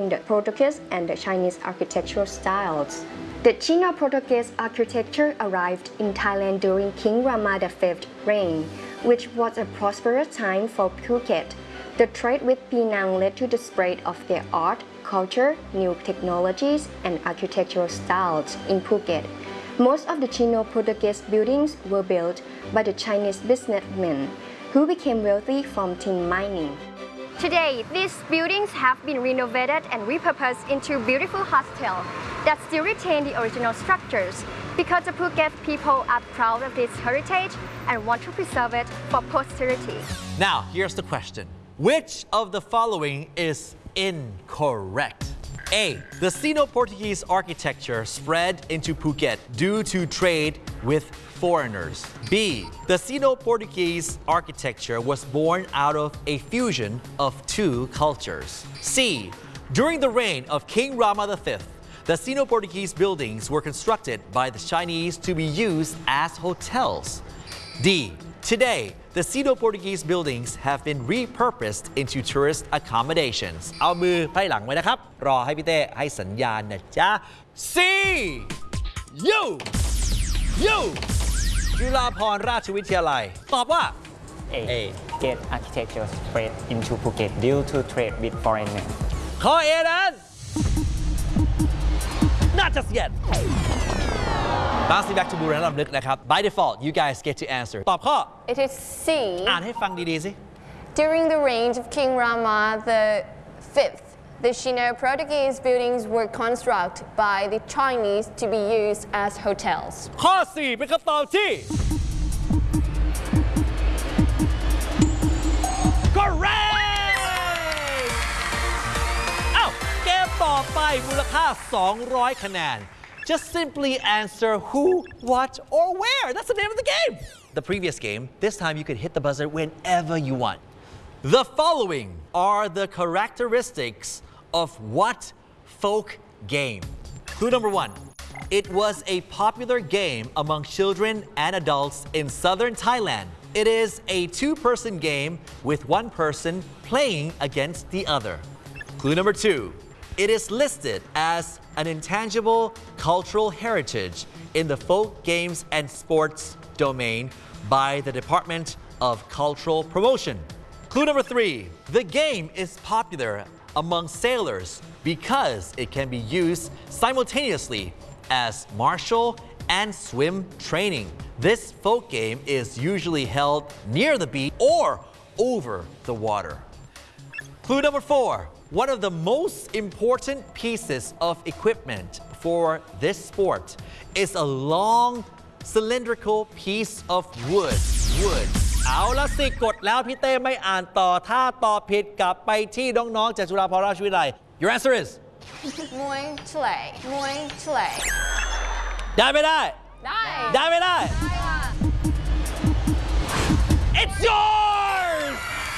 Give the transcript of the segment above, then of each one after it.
between the Portuguese and the Chinese architectural styles. The Sino-Portuguese architecture arrived in Thailand during King Rama V's reign, which was a prosperous time for Phuket. The trade with Penang led to the spread of their art, culture, new technologies, and architectural styles in Phuket. Most of the Sino-Portuguese buildings were built by the Chinese businessmen, who became wealthy from tin mining. Today, these buildings have been renovated and repurposed into beautiful hostels that still retain the original structures because the Phuket people are proud of this heritage and want to preserve it for posterity. Now, here's the question. Which of the following is incorrect? A. The Sino-Portuguese architecture spread into Phuket due to trade with foreigners. B. The Sino-Portuguese architecture was born out of a fusion of two cultures. C. During the reign of King Rama V, the Sino-Portuguese buildings were constructed by the Chinese to be used as hotels. D. Today, the Sino-Portuguese buildings have been repurposed into tourist accommodations. เอามือไพร่หลังไว้นะครับ รอให้พี่เต้ให้สัญญาณนะจ๊ะ C. You จุฬาภรณราชวิทยาลัยตอบว่า A. Gate architecture spread into Phuket due to trade with foreigners. ข้อ A นั้น Not just yet. Bouncing back to บูรณะรำลึกนะครับ By default, you guys get to answer. ตอบข้อ It is C. อ่านให้ฟังดีๆสิ During the reign of King Rama V, the Sino-Portuguese buildings were constructed by the Chinese to be used as hotels. ข้อ 4 เป็นคำตอบที่ Correct อ้าวเกมต่อไปมูลค่า 200 คะแนน Just simply answer who, what, or where. That's the name of the game. The previous game, this time you could hit the buzzer whenever you want. The following are the characteristics of what folk game? Clue number 1. It was a popular game among children and adults in southern Thailand. It is a two-person game with one person playing against the other. Clue number 2. It is listed as an intangible cultural heritage in the folk games and sports domain by the Department of Cultural Promotion. Clue number 3. The game is popular among sailors because it can be used simultaneously as martial and swim training. This folk game is usually held near the beach or over the water. Clue number 4. One of the most important pieces of equipment for this sport is a long cylindrical piece of wood. เอาละสิกดแล้วพี่เต้ไม่อ่านต่อถ้าตอบผิดกลับไปที่น้องๆจากจุฬาภรณราชวิทยาลัย Your answer is Muay Thai. ได้ไม่ได้ได้ได้ไม่ได้ได้ค่ะ It's yours!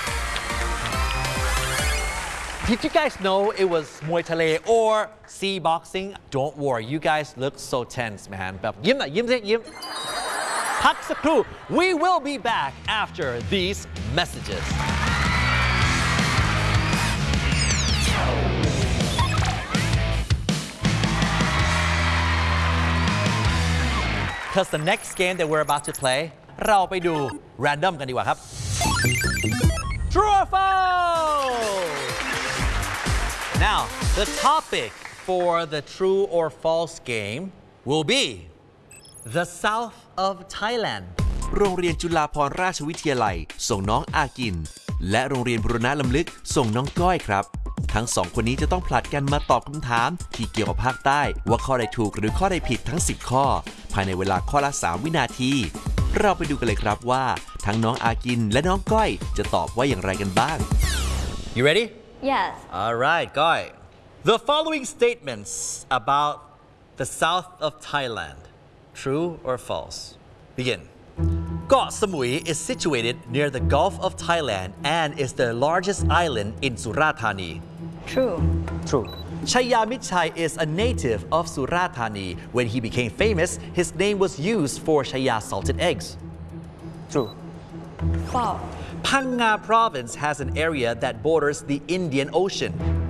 Did you guys know it was Muay Thai or sea boxing? Don't worry, you guys look so tense, man. แบบยิ้มหน่อยยิ้มสิยิ้ม พักสักครู่ We will be back after these messages. Because the next game that we're about to play เราไปดู random กันดีกว่าครับ True or false? Now, the topic for the true or false game will be the south of Thailand. โรงเรียนจุฬาภรณราชวิทยาลัยส่งน้องอากินและโรงเรียนบูรณะรำลึกส่งน้องก้อยครับทั้งสองคนนี้จะต้องผลัดกันมาตอบคำถามที่เกี่ยวกับภาคใต้ว่าข้อใดถูกหรือข้อใดผิดทั้ง10ข้อภายในเวลาข้อละ3วินาทีเราไปดูกันเลยครับว่าทั้งน้องอากินและน้องก้อยจะตอบว่าอย่างไรกันบ้าง You ready? Yes. All right, Goy. The following statements about the south of Thailand, true or false? Begin. Koh Samui is situated near the Gulf of Thailand and is the largest island in Surathani. True. True. Chaya Michai is a native of Surathani. When he became famous, his name was used for Chaya salted eggs. True. False. Phang Nga province has an area that borders the Indian Ocean.